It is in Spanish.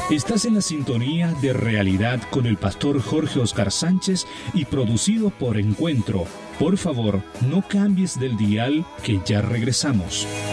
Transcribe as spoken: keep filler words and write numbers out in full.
Estás en la sintonía de Realidad con el pastor Jorge Oscar Sánchez y producido por Encuentro. Por favor, no cambies del dial, que ya regresamos.